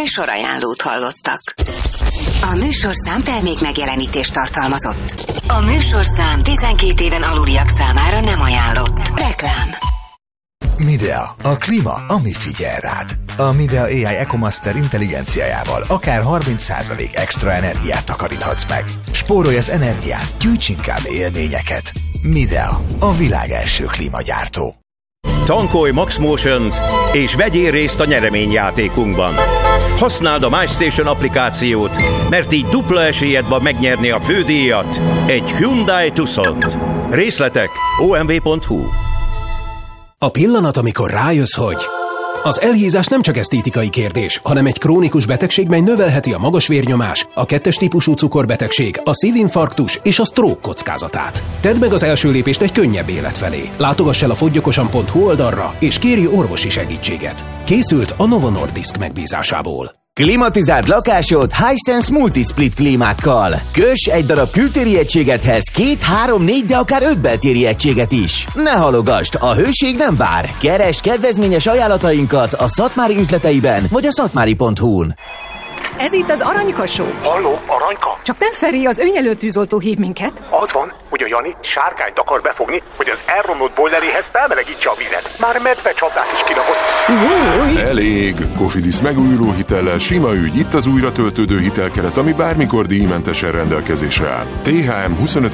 Műsorajánlót hallottak. A műsorszám termék megjelenítést tartalmazott. A műsorszám 12 éven aluliak számára nem ajánlott. Reklám. Midea, a klíma, ami figyel rád. A Midea AI EcoMaster intelligenciájával akár 30% extra energiát takaríthatsz meg. Spórolj az energiát, gyűjts inkább élményeket. Midea, a világ első klímagyártó. Tankolj MaxMotion-t és vegyél részt a nyereményjátékunkban. Használd a MyStation applikációt, mert így dupla esélyed van megnyerni a fődíjat, egy Hyundai Tucsont. Részletek omv.hu. A pillanat, amikor rájössz, hogy az elhízás nem csak esztétikai kérdés, hanem egy krónikus betegség, mely növelheti a magas vérnyomás, a 2-es típusú cukorbetegség, a szívinfarktus és a stroke kockázatát. Tedd meg az első lépést egy könnyebb élet felé. Látogass el a foggyokosan.hu oldalra, és kérj orvosi segítséget. Készült a Novo Nordisk megbízásából. Klimatizáld lakásod Hisense Multisplit klímákkal. Köss egy darab kültéri egységethez 2, 3, 4, de akár 5 beltéri egységet is. Ne halogasd, a hőség nem vár. Keresd kedvezményes ajánlatainkat a Szatmári üzleteiben vagy a szatmári.hu-n. Ez itt az Aranyka Show. Halló, Aranyka? Csak nem Feri, az önjelölt tűzoltó hív minket. Az van, hogy a Jani sárkányt akar befogni, hogy az elromlott bojleréhez felmelegítse a vizet. Már medvecsapdát is kirakott. Elég! Cofidis megújuló hitellel sima ügy, itt az újra töltődő hitelkeret, ami bármikor díjmentesen rendelkezésre áll. THM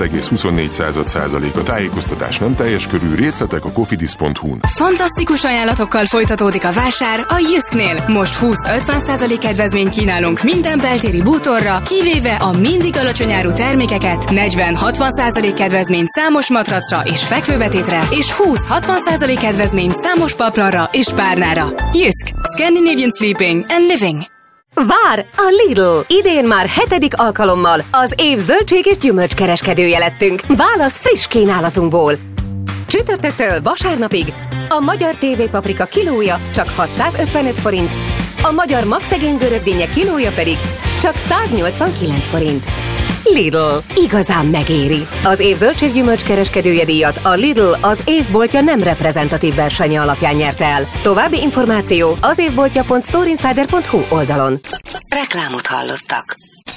25,24%, a tájékoztatás nem teljes körű, részletek a cofidis.hu-n. Fantasztikus ajánlatokkal folytatódik a vásár a Jysknél. Most 20-50% kedvezményt kínálunk minden beltéri bútorra, kivéve a mindig alacsony áru termékeket, 40-60% kedvezmény számos matracra és fekvőbetétre, és 20-60% kedvezmény számos paplanra és párnára. Jysk. Scandinavian Sleeping and Living. Vár a Lidl! Idén már 7. alkalommal az év zöldség és gyümölcskereskedője lettünk. Válasz friss kínálatunkból. Csütörtöktől vasárnapig a magyar TV paprika kilója csak 655 forint, a magyar magszegény görögdínyek kilója pedig csak 189 forint. Lidl. Igazán megéri. Az év zöldséggyümölcs kereskedője díjat a Lidl az évboltja nem reprezentatív versenye alapján nyerte el. További információ az évboltja.storeinsider.hu oldalon. Reklámot hallottak.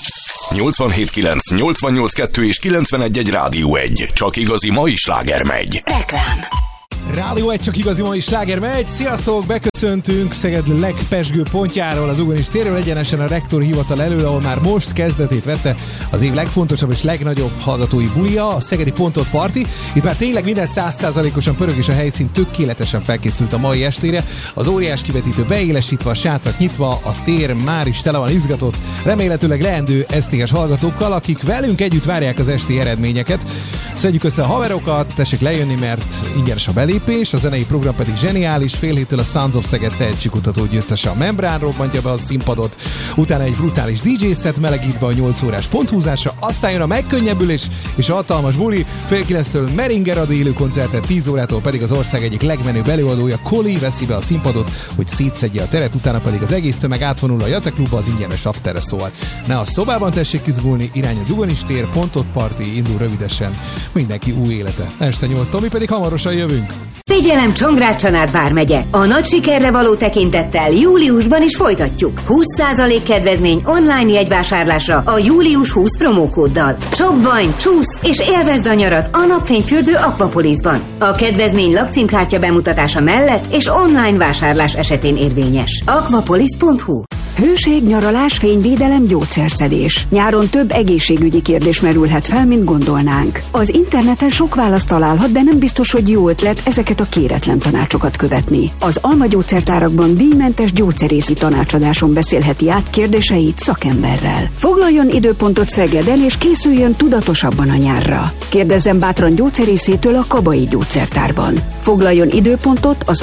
87.9, 88.2 és 91.1 Rádió 1. Csak igazi mai sláger megy. Reklám. Rádió 1, csak igazi mai sláger megy. Sziasztok, beköszöntünk Szeged legpezsgő pontjáról, az Ugonis térről, egyenesen a rektor hivatal elől, ahol már most kezdetét vette az év legfontosabb és legnagyobb hallgatói bulia, a Szegedi Pontot Party. Itt már tényleg minden 100%-osan pörög, és a helyszín tökéletesen felkészült a mai estére. Az óriás kivetítő beélesítve, a sátrat nyitva, a tér már is tele van izgatott, remélhetőleg leendő STS hallgatókkal, akik velünk együtt várják az esti eredményeket. Szedjük össze a haverokat, tessék lejönni, mert ingyenes a belépés, a zenei program pedig zseniális. Fél héttől a Sons of Szeged tehetségkutató győztese a Membrán robbantja be a színpadot, utána egy brutális DJ set melegítve a 8 órás ponthúzásra, aztán jön a megkönnyebbülés és a hatalmas buli. Fél 9-től Meringer ad élő koncertet, 10 órától pedig az ország egyik legmenőbb előadója Koli veszi be a színpadot, hogy szétszedje a teret, utána pedig az egész tömeg átvonul a Jate Klubba az ingyenes afterre, szóval ne a szobában tessék izgulni, irány a Dugonis tér, Pontot Party, indul rövidesen mindenki új élete. Este 8-tól mi pedig hamarosan jövünk. Figyelem, Csongrád Csanád vármegye! A nagy sikerre való tekintettel júliusban is folytatjuk. 20% kedvezmény online jegyvásárlásra a Július 20 promókóddal. Shopbajn, csúsz és élvezd a nyarat a napfényfürdő Aquapolisban. A kedvezmény lakcímkártya bemutatása mellett és online vásárlás esetén érvényes. Aquapolis.hu. Hőség, nyaralás, fényvédelem, gyógyszerszedés. Nyáron több egészségügyi kérdés merülhet fel, mint gondolnánk. Az interneten sok választ találhat, de nem biztos, hogy jó ötlet ezeket a kéretlen tanácsokat követni. Az Alma gyógyszertárakban díjmentes gyógyszerészi tanácsadáson beszélheti át kérdéseit szakemberrel. Foglaljon időpontot Szegeden és készüljön tudatosabban a nyárra. Kérdezzen bátran gyógyszerészétől a Kabai gyógyszertárban. Foglaljon időpontot az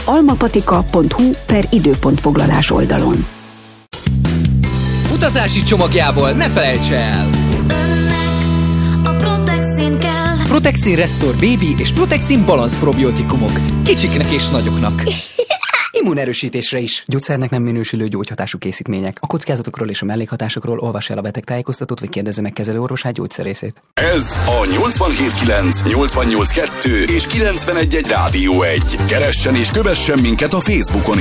almapatika.hu/időpontfoglalás oldalon. Utazási csomagjából ne felejts el! A Protexin kell. Protexin Restore Baby és Protexin Balance probiotikumok. Kicsiknek és nagyoknak. Immunerősítésre is. Gyógyszernek nem minősülő gyógyhatású készítmények. A kockázatokról és a mellékhatásokról olvass el a betegtájékoztatót, vagy kérdezze meg kezelőorvosát, gyógyszerészét. Ez a 87.9, 88.2 és 91.1 Rádió 1. Keressen és kövessen minket a Facebookon